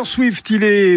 Taylor Swift, il est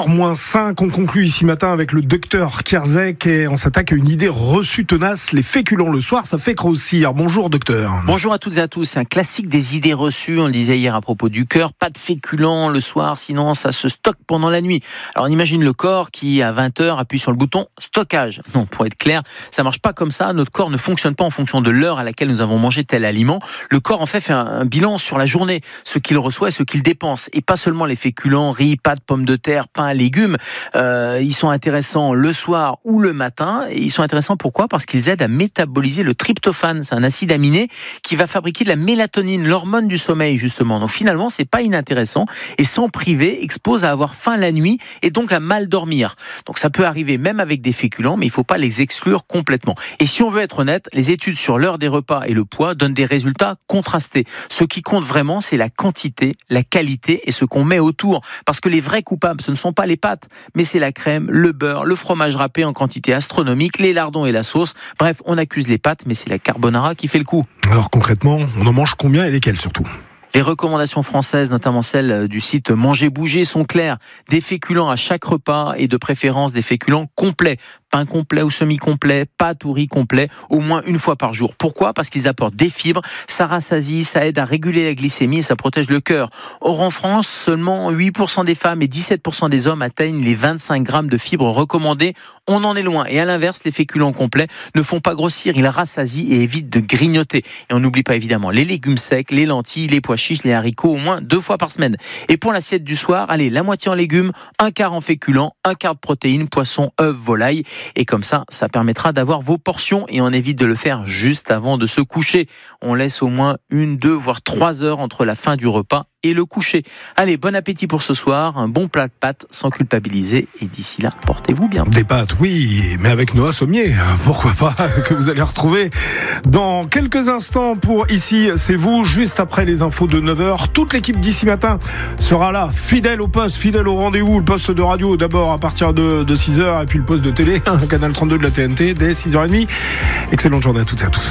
9h-5. On conclut ici matin avec le docteur Kierzek et on s'attaque à une idée reçue tenace. Les féculents le soir, ça fait grossir. Bonjour docteur. Bonjour à toutes et à tous. C'est un classique des idées reçues. On le disait hier à propos du cœur. Pas de féculents le soir, sinon ça se stocke pendant la nuit. Alors on imagine le corps qui, à 20h, appuie sur le bouton stockage. Non, pour être clair, ça marche pas comme ça. Notre corps ne fonctionne pas en fonction de l'heure à laquelle nous avons mangé tel aliment. Le corps, en fait un bilan sur la journée, ce qu'il reçoit et ce qu'il dépense. Et pas seulement les féculents, riz, pâtes, pommes de terre, pain, légumes. Ils sont intéressants le soir ou le matin. Et ils sont intéressants pourquoi ? Parce qu'ils aident à métaboliser le tryptophane. C'est un acide aminé qui va fabriquer de la mélatonine, l'hormone du sommeil justement. Donc finalement, c'est pas inintéressant. Et s'en priver expose à avoir faim la nuit et donc à mal dormir. Donc ça peut arriver même avec des féculents, mais il faut pas les exclure complètement. Et si on veut être honnête, les études sur l'heure des repas et le poids donnent des résultats contrastés. Ce qui compte vraiment, c'est la quantité, la qualité et ce qu'on met autour. Parce que les vrais coupables, ce ne sont pas les pâtes, mais c'est la crème, le beurre, le fromage râpé en quantité astronomique, les lardons et la sauce. Bref, on accuse les pâtes, mais c'est la carbonara qui fait le coup. Alors concrètement, on en mange combien et lesquels surtout ? Les recommandations françaises, notamment celles du site Manger Bouger, sont claires. Des féculents à chaque repas et de préférence des féculents complets. Pain complet ou semi-complet, pâtes ou riz complet, au moins une fois par jour. Pourquoi ? Parce qu'ils apportent des fibres, ça rassasie, ça aide à réguler la glycémie et ça protège le cœur. Or en France, seulement 8% des femmes et 17% des hommes atteignent les 25 grammes de fibres recommandées. On en est loin. Et à l'inverse, les féculents complets ne font pas grossir, ils rassasient et évitent de grignoter. Et on n'oublie pas évidemment les légumes secs, les lentilles, les pois chiches, les haricots au moins 2 fois par semaine. Et pour l'assiette du soir, allez, la moitié en légumes, un quart en féculents, un quart de protéines, poisson, œufs, volaille. Et comme ça permettra d'avoir vos portions et on évite de le faire juste avant de se coucher. On laisse au moins 1, 2, voire 3 heures entre la fin du repas et le coucher. Allez, bon appétit pour ce soir, un bon plat de pâtes sans culpabiliser et d'ici là, portez-vous bien. Des pâtes, oui, mais avec Noah Sommier, pourquoi pas, que vous allez retrouver dans quelques instants pour Ici, c'est vous, juste après les infos de 9h. Toute l'équipe d'Ici Matin sera là, fidèle au poste, fidèle au rendez-vous, le poste de radio d'abord à partir de 6h et puis le poste de télé, canal 32 de la TNT dès 6h30. Excellente journée à toutes et à tous.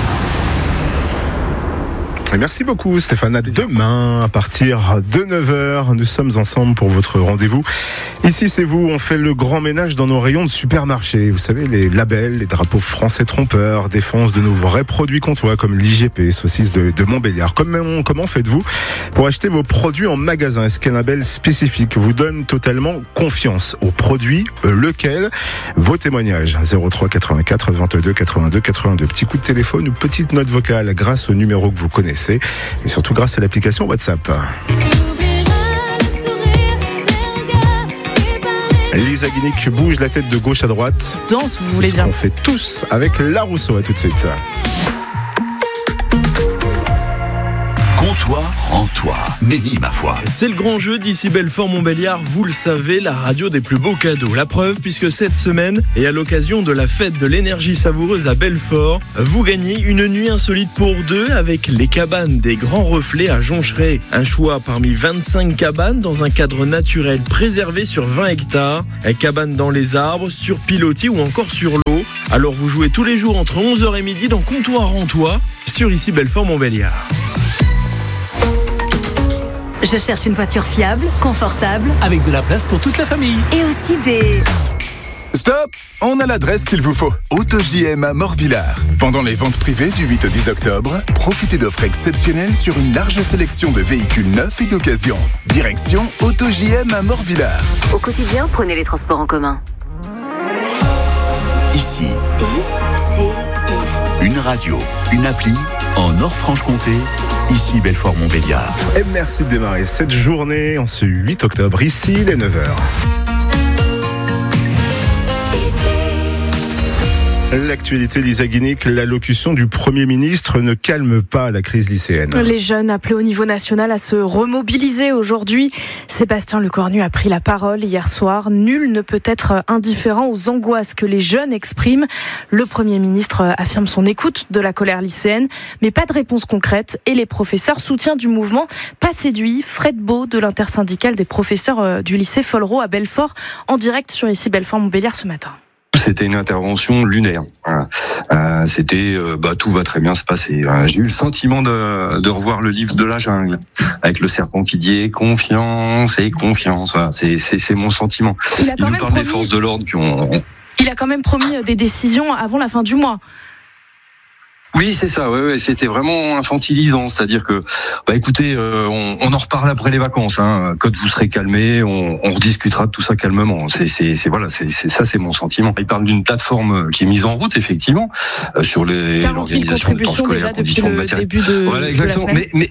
Merci beaucoup Stéphane, à demain à partir de 9h, nous sommes ensemble pour votre rendez-vous. Ici c'est vous, on fait le grand ménage dans nos rayons de supermarché. Vous savez, les labels, les drapeaux français trompeurs, défense de nos vrais produits comtois comme l'IGP, saucisse de Montbéliard. Comment faites-vous pour acheter vos produits en magasin ? Est-ce qu'un label spécifique vous donne totalement confiance aux produits ? Lequel ? Vos témoignages 03 84 22 82 82. Petit coup de téléphone ou petite note vocale grâce au numéro que vous connaissez. Et surtout grâce à l'application WhatsApp. Lisa Guinic bouge la tête de gauche à droite. Danse, vous voulez bien. On fait tous avec La Rousseau. À tout de suite. Toi en toi, Nenny ma foi. C'est le grand jeu d'Ici Belfort-Montbéliard, vous le savez, la radio des plus beaux cadeaux. La preuve, puisque cette semaine, et à l'occasion de la fête de l'énergie savoureuse à Belfort, vous gagnez une nuit insolite pour 2 avec les cabanes des Grands Reflets à Joncheret. Un choix parmi 25 cabanes dans un cadre naturel préservé sur 20 hectares. Cabanes dans les arbres, sur pilotis ou encore sur l'eau. Alors vous jouez tous les jours entre 11h et midi dans Comptoir en Toi, sur Ici Belfort-Montbéliard. Je cherche une voiture fiable, confortable, avec de la place pour toute la famille. Et aussi des... Stop! On a l'adresse qu'il vous faut. AutoJM à Morvillard. Pendant les ventes privées du 8 au 10 octobre, profitez d'offres exceptionnelles sur une large sélection de véhicules neufs et d'occasion. Direction AutoJM à Morvillard. Au quotidien, prenez les transports en commun. Ici. ICI. Une radio, une appli, en Nord-Franche-Comté. Ici Belfort-Montbéliard. Et merci de démarrer cette journée en ce 8 octobre, ici les 9h. L'actualité, Lisa Guinic, l'allocution du Premier ministre ne calme pas la crise lycéenne. Les jeunes appelés au niveau national à se remobiliser aujourd'hui. Sébastien Lecornu a pris la parole hier soir. Nul ne peut être indifférent aux angoisses que les jeunes expriment. Le Premier ministre affirme son écoute de la colère lycéenne, mais pas de réponse concrète. Et les professeurs, soutien du mouvement, pas séduits. Fred Beau de l'intersyndicale des professeurs du lycée Follereau à Belfort, en direct sur Ici Belfort-Montbéliard ce matin. c'était une intervention lunaire. Voilà. C'était tout va très bien se passer. J'ai eu le sentiment de revoir le livre de la jungle avec le serpent qui dit et confiance. Voilà, c'est mon sentiment. Il nous parle des forces de l'ordre qui ont. Il a quand même promis des décisions avant la fin du mois. Oui, c'est ça. Ouais, c'était vraiment infantilisant. C'est-à-dire que, écoutez, on en reparle après les vacances. Quand vous serez calmés, on rediscutera de tout ça calmement. C'est mon sentiment. Il parle d'une plateforme qui est mise en route, effectivement, sur l'organisation de temps scolaire, conditions de matériel. Voilà, exactement.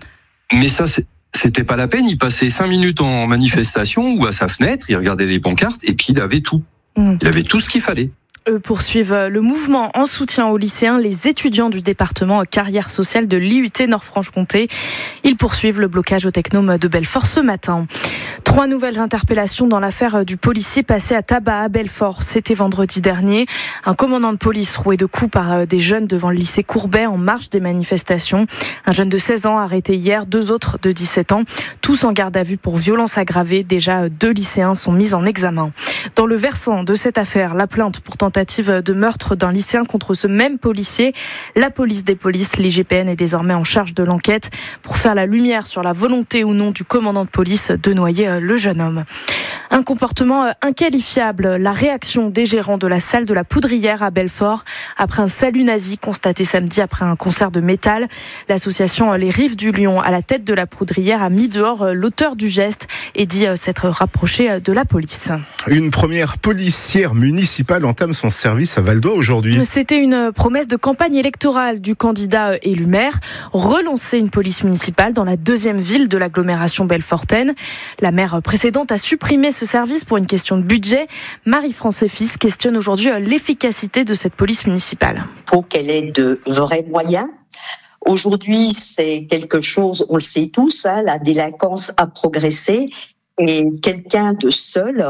Mais ça, c'était pas la peine. Il passait 5 minutes en manifestation ou à sa fenêtre, il regardait les pancartes et puis il avait tout. Il avait tout ce qu'il fallait. Poursuivent le mouvement en soutien aux lycéens, les étudiants du département carrière sociale de l'IUT Nord-Franche-Comté. Ils poursuivent le blocage au Technome de Belfort ce matin. 3 nouvelles interpellations dans l'affaire du policier passé à tabac à Belfort. C'était vendredi dernier. Un commandant de police roué de coups par des jeunes devant le lycée Courbet en marge des manifestations. Un jeune de 16 ans arrêté hier, 2 autres de 17 ans, tous en garde à vue pour violence aggravée. Déjà 2 lycéens sont mis en examen. Dans le versant de cette affaire, la plainte pour tentative de meurtre d'un lycéen contre ce même policier. La police des polices, l'IGPN, est désormais en charge de l'enquête pour faire la lumière sur la volonté ou non du commandant de police de noyer le jeune homme. Un comportement inqualifiable, la réaction des gérants de la salle de la Poudrière à Belfort après un salut nazi constaté samedi après un concert de métal. L'association Les Rives du Lion, à la tête de la Poudrière, a mis dehors l'auteur du geste et dit s'être rapproché de la police. Une première policière municipale entame son service à Val-d'Oie aujourd'hui. C'était une promesse de campagne électorale du candidat élu maire, relancer une police municipale dans la 2e ville de l'agglomération belfortaine. La maire précédente a supprimé ce service pour une question de budget. Marie-France Fils questionne aujourd'hui l'efficacité de cette police municipale. Il faut qu'elle ait de vrais moyens. Aujourd'hui, c'est quelque chose, on le sait tous, la délinquance a progressé et quelqu'un de seul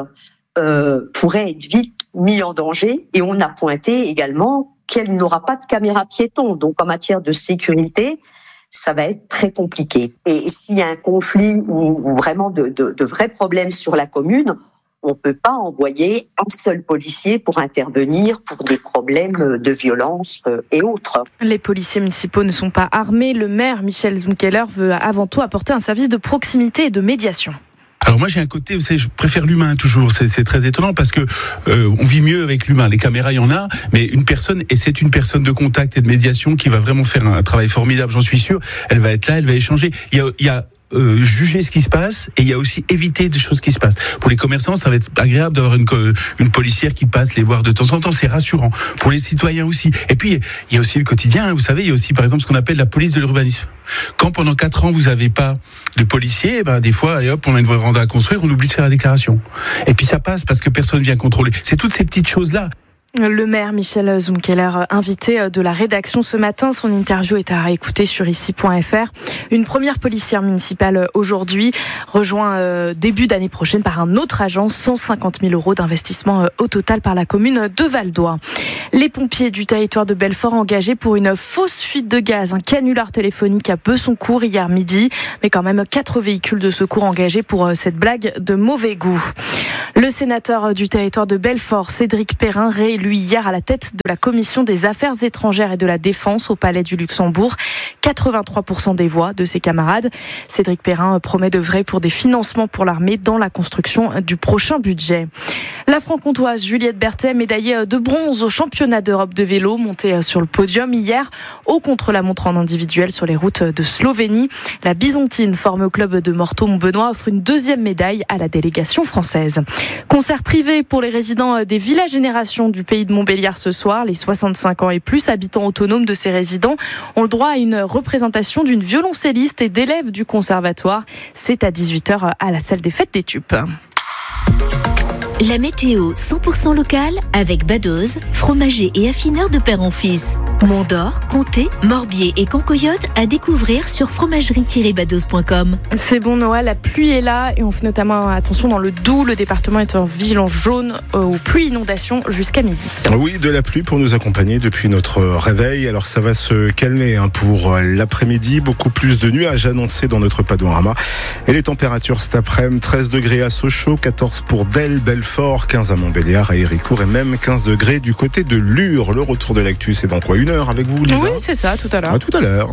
pourrait être vite mis en danger. Et on a pointé également qu'elle n'aura pas de caméra piéton. Donc en matière de sécurité, ça va être très compliqué. Et s'il y a un conflit ou vraiment de vrais problèmes sur la commune, on ne peut pas envoyer un seul policier pour intervenir pour des problèmes de violence et autres. Les policiers municipaux ne sont pas armés. Le maire, Michel Zumkeller, veut avant tout apporter un service de proximité et de médiation. Alors moi j'ai un côté, vous savez, je préfère l'humain toujours. C'est très étonnant parce que on vit mieux avec l'humain. Les caméras, il y en a, mais une personne, et c'est une personne de contact et de médiation qui va vraiment faire un travail formidable, j'en suis sûr. Elle va être là, elle va échanger. Il y a juger ce qui se passe et il y a aussi éviter des choses qui se passent. Pour les commerçants, ça va être agréable d'avoir une policière qui passe les voir de temps en temps, c'est rassurant. Pour les citoyens aussi. Et puis il y a aussi le quotidien, vous savez, il y a aussi par exemple ce qu'on appelle la police de l'urbanisme. Quand pendant 4 ans vous n'avez pas de policiers, des fois, allez hop, on a une véranda à construire, on oublie de faire la déclaration. Et puis ça passe parce que personne vient contrôler. C'est toutes ces petites choses-là. Le maire Michel Zumkeller, invité de la rédaction ce matin. Son interview est à réécouter sur ici.fr. Une première policière municipale aujourd'hui rejoint début d'année prochaine par un autre agent. 150 000 € d'investissement au total par la commune de Val-d'Oie. Les pompiers du territoire de Belfort engagés pour une fausse fuite de gaz. Un canular téléphonique a Besancourt hier midi. Mais quand même 4 véhicules de secours engagés pour cette blague de mauvais goût. Le sénateur du territoire de Belfort, Cédric Perrin, réélu hier à la tête de la commission des affaires étrangères et de la défense au Palais du Luxembourg. 83% des voix de ses camarades. Cédric Perrin promet d'œuvrer pour des financements pour l'armée dans la construction du prochain budget. La franc-comtoise Juliette Berthet, médaillée de bronze au championnat d'Europe de vélo, montée sur le podium hier au contre-la-montre en individuel sur les routes de Slovénie. La Byzantine, formée au club de Morteau-Montbenoît, offre une 2e médaille à la délégation française. Concert privé pour les résidents des Villa Génération du pays de Montbéliard ce soir. Les 65 ans et plus habitants autonomes de ces résidents ont le droit à une représentation d'une violoncelliste et d'élèves du conservatoire. C'est à 18h à la salle des fêtes des Tupes. La météo 100% locale avec Badoz, fromager et affineur de père en fils. Mont-d'Or, Comté, Morbier et Concoyote à découvrir sur fromagerie-bados.com. C'est bon, Noah, la pluie est là et on fait notamment attention dans le Doubs. Le département est en vigilance jaune aux pluies inondations jusqu'à midi. Oui, de la pluie pour nous accompagner depuis notre réveil. Alors ça va se calmer pour l'après-midi. Beaucoup plus de nuages annoncés dans notre panorama. Et les températures cet après-midi, 13 degrés à Sochaux, 14 pour Delle, Belfort, 15 à Montbéliard, à Héricourt et même 15 degrés du côté de Lure. Le retour de l'actu, c'est dans quoi, 1 heure avec vous, Lisa? Oui, c'est ça, tout à l'heure. À tout à l'heure.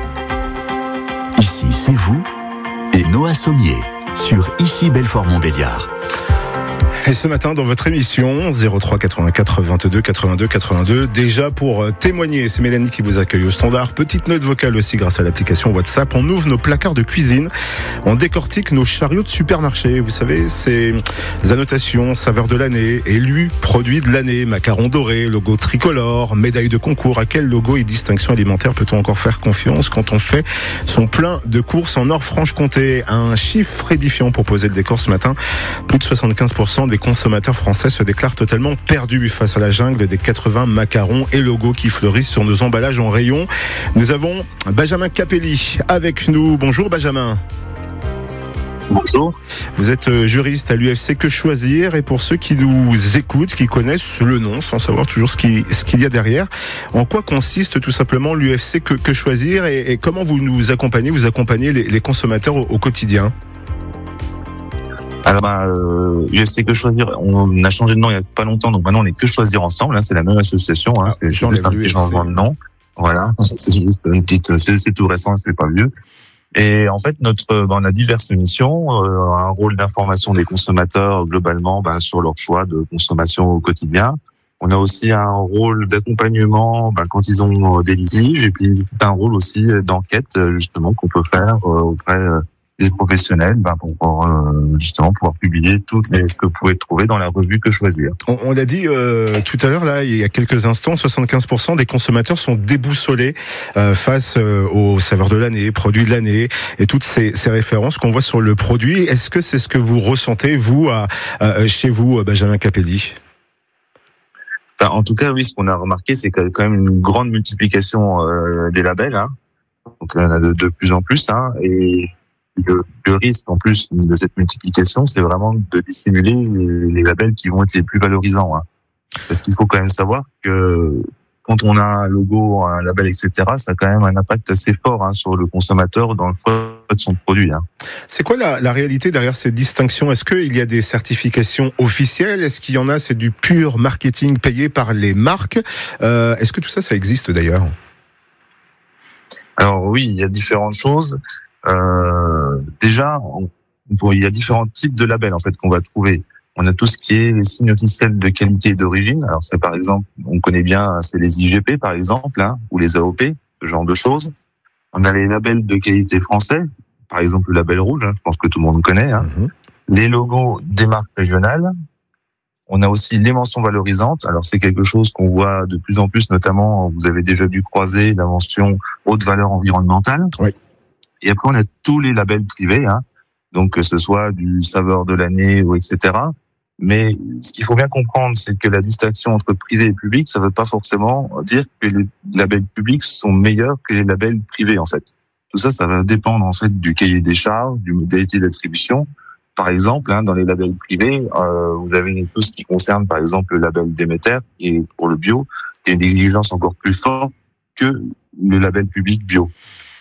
Ici, c'est vous et Noah Sommier sur Ici Belfort Montbéliard. Et ce matin, dans votre émission, 03 84 22 82 82, déjà pour témoigner, c'est Mélanie qui vous accueille au standard. Petite note vocale aussi grâce à l'application WhatsApp. On ouvre nos placards de cuisine, on décortique nos chariots de supermarché. Vous savez, ces annotations, saveurs de l'année, élus, produits de l'année, macarons dorés, logo tricolore, médaille de concours. À quel logo et distinction alimentaire peut-on encore faire confiance quand on fait son plein de courses en Nord-Franche-Comté? Un chiffre édifiant pour poser le décor ce matin. Plus de 75% des consommateurs français se déclarent totalement perdus face à la jungle des 80 macarons et logos qui fleurissent sur nos emballages en rayon. Nous avons Benjamin Capelli avec nous. Bonjour Benjamin. Bonjour. Vous êtes juriste à l'UFC Que Choisir et pour ceux qui nous écoutent, qui connaissent le nom sans savoir toujours ce qu'il y a derrière, en quoi consiste tout simplement l'UFC Que Choisir et comment vous nous accompagnez, les consommateurs au quotidien? Alors, UFC Que Choisir, on a changé de nom il n'y a pas longtemps, donc maintenant on est Que Choisir ensemble, c'est la même association, c'est juste un petit changement de nom. Voilà, c'est juste une petite, c'est tout récent, c'est pas vieux. Et en fait, on a diverses missions, un rôle d'information des consommateurs globalement sur leur choix de consommation au quotidien. On a aussi un rôle d'accompagnement quand ils ont des litiges, et puis un rôle aussi d'enquête justement qu'on peut faire auprès des professionnels pour justement pouvoir publier ce que vous pouvez trouver dans la revue Que Choisir. On l'a dit tout à l'heure, là, il y a quelques instants, 75% des consommateurs sont déboussolés face aux saveurs de l'année, produits de l'année et toutes ces références qu'on voit sur le produit. Est-ce que c'est ce que vous ressentez, vous, chez vous, Benjamin Capelli? En tout cas, oui, ce qu'on a remarqué, c'est qu'il y a quand même une grande multiplication des labels. Donc, il y en a de plus en plus. Et le risque, en plus de cette multiplication, c'est vraiment de dissimuler les labels qui vont être les plus valorisants. Parce qu'il faut quand même savoir que quand on a un logo, un label, etc., ça a quand même un impact assez fort sur le consommateur dans le choix de son produit. C'est quoi la réalité derrière ces distinctions? Est-ce qu'il y a des certifications officielles? Est-ce qu'il y en a, c'est du pur marketing payé par les marques? Est-ce que tout ça existe d'ailleurs? Alors oui, il y a différentes choses. Déjà, il y a différents types de labels en fait qu'on va trouver. On a tout ce qui est les signes officiels de qualité et d'origine. Alors c'est par exemple, on connaît bien, c'est les IGP par exemple, ou les AOP, ce genre de choses. On a les labels de qualité français, par exemple le label rouge, je pense que tout le monde connaît. Les logos des marques régionales. On a aussi les mentions valorisantes. Alors c'est quelque chose qu'on voit de plus en plus, notamment, vous avez déjà dû croiser la mention haute valeur environnementale. Oui. Et après, on a tous les labels privés, donc que ce soit du saveur de l'année ou etc. Mais ce qu'il faut bien comprendre, c'est que la distinction entre privé et public, ça ne veut pas forcément dire que les labels publics sont meilleurs que les labels privés, en fait. Tout ça, ça va dépendre en fait du cahier des charges, du modalité d'attribution. Par exemple, dans les labels privés, vous avez tout ce qui concerne, par exemple, le label Déméter, et pour le bio, il y a une exigence encore plus forte que le label public bio.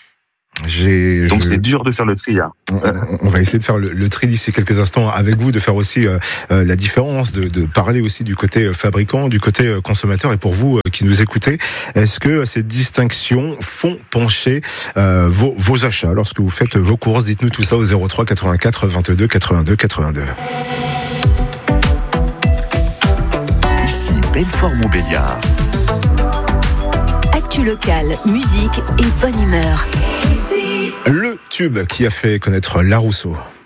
Donc c'est dur de faire le tri. On va essayer de faire le tri d'ici quelques instants avec vous, de faire aussi la différence, de parler aussi du côté fabricant, du côté consommateur. Et pour vous qui nous écoutez, est-ce que ces distinctions font pencher vos achats lorsque vous faites vos courses? Dites-nous tout ça au 03 84 22 82 82. Ici Belfort Montbéliard. Actu locale, musique et bonne humeur. Le tube qui a fait connaître La Rousseau.